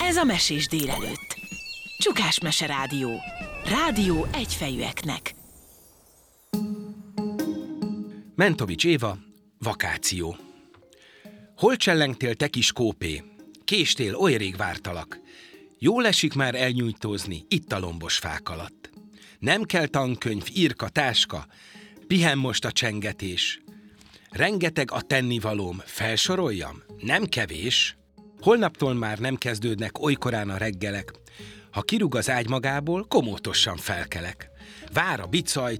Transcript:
Ez a Mesés délelőtt. Csukás Mese Rádió. Rádió egyfejűeknek. Mentovics Éva, vakáció. Hol csellengtél te kis kópé? Késtél, oly rég vártalak. Jól esik már elnyújtózni itt a lombos fák alatt. Nem kell tankönyv, írka, táska, pihen most a csengetés. Rengeteg a tennivalóm, felsoroljam? Nem kevés. Holnaptól már nem kezdődnek olykorán a reggelek. Ha kirúg az ágy magából, komótosan felkelek. Vár a bicaj,